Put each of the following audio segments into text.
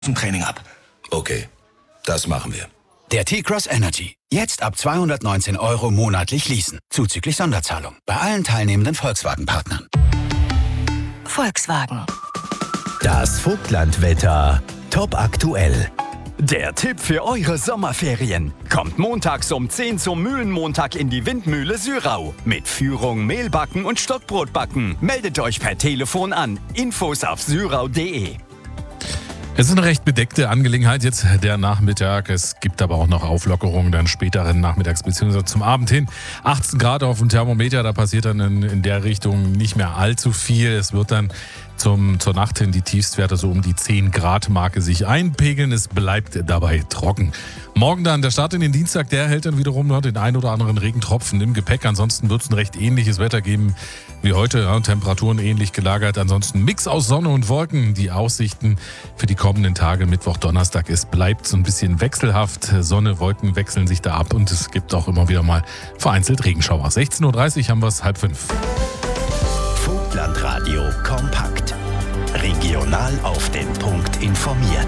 vom Training ab. Okay, das machen wir. Der T-Cross Energy. Jetzt ab 219 € monatlich leasen. Zuzüglich Sonderzahlung. Bei allen teilnehmenden Volkswagen-Partnern. Volkswagen. Das Vogtlandwetter. Top aktuell. Der Tipp für eure Sommerferien. Kommt montags um 10 zum Mühlenmontag in die Windmühle Syrau. Mit Führung, Mehlbacken und Stockbrotbacken. Meldet euch per Telefon an. Infos auf syrau.de. Es ist eine recht bedeckte Angelegenheit jetzt der Nachmittag. Es gibt aber auch noch Auflockerungen dann späteren Nachmittags bzw. zum Abend hin. 18 Grad auf dem Thermometer, da passiert dann in der Richtung nicht mehr allzu viel. Es wird dann zur Nacht hin die Tiefstwerte so um die 10 Grad Marke sich einpegeln. Es bleibt dabei trocken. Morgen dann der Start in den Dienstag, der hält dann wiederum noch den ein oder anderen Regentropfen im Gepäck. Ansonsten wird es ein recht ähnliches Wetter geben wie heute. Ja, Temperaturen ähnlich gelagert. Ansonsten Mix aus Sonne und Wolken. Die Aussichten für die kommenden Tage, Mittwoch, Donnerstag, es bleibt so ein bisschen wechselhaft. Sonne, Wolken wechseln sich da ab und es gibt auch immer wieder mal vereinzelt Regenschauer. 16.30 Uhr haben wir es, 4:30. Vogtlandradio kompakt. Regional auf den Punkt informiert.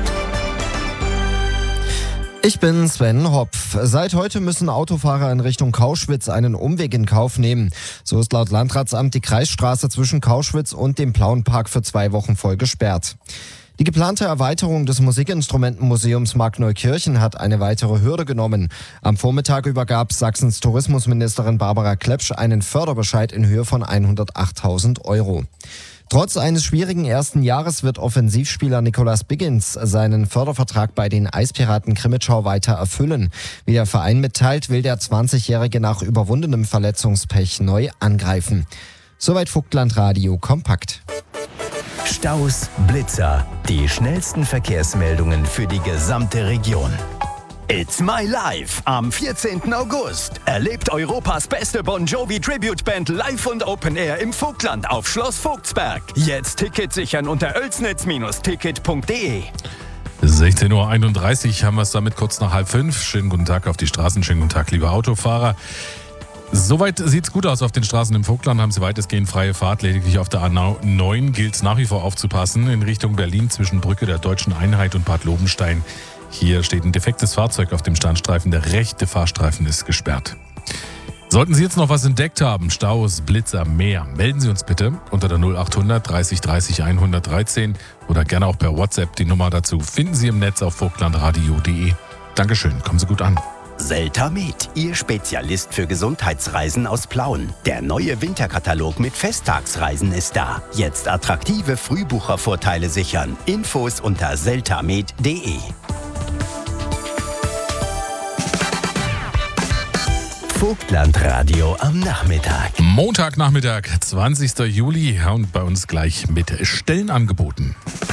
Ich bin Sven Hopf. Seit heute müssen Autofahrer in Richtung Kauschwitz einen Umweg in Kauf nehmen. So ist laut Landratsamt die Kreisstraße zwischen Kauschwitz und dem Plauenpark für 2 Wochen voll gesperrt. Die geplante Erweiterung des Musikinstrumentenmuseums Markneukirchen hat eine weitere Hürde genommen. Am Vormittag übergab Sachsens Tourismusministerin Barbara Klepsch einen Förderbescheid in Höhe von 108.000 €. Trotz eines schwierigen ersten Jahres wird Offensivspieler Nicolas Biggins seinen Fördervertrag bei den Eispiraten Krimitschau weiter erfüllen. Wie der Verein mitteilt, will der 20-Jährige nach überwundenem Verletzungspech neu angreifen. Soweit Vogtlandradio kompakt. Staus, Blitzer. Die schnellsten Verkehrsmeldungen für die gesamte Region. It's My Life am 14. August. Erlebt Europas beste Bon Jovi Tribute Band live und Open Air im Vogtland auf Schloss Vogtsberg. Jetzt Ticket sichern unter oelsnitz-ticket.de. 16.31 Uhr haben wir es damit kurz nach 4:30. Schönen guten Tag auf die Straßen, schönen guten Tag, liebe Autofahrer. Soweit sieht's gut aus auf den Straßen im Vogtland, haben sie weitestgehend freie Fahrt. Lediglich auf der A9 gilt es nach wie vor aufzupassen. In Richtung Berlin zwischen Brücke der Deutschen Einheit und Bad Lobenstein. Hier steht ein defektes Fahrzeug auf dem Standstreifen. Der rechte Fahrstreifen ist gesperrt. Sollten Sie jetzt noch was entdeckt haben, Staus, Blitzer, mehr, melden Sie uns bitte unter der 0800 30 30 113 oder gerne auch per WhatsApp. Die Nummer dazu finden Sie im Netz auf vogtlandradio.de. Dankeschön, kommen Sie gut an. Seltamed, Ihr Spezialist für Gesundheitsreisen aus Plauen. Der neue Winterkatalog mit Festtagsreisen ist da. Jetzt attraktive Frühbuchervorteile sichern. Infos unter seltamed.de. Vogtlandradio am Nachmittag. Montagnachmittag, 20. Juli und bei uns gleich mit Stellenangeboten.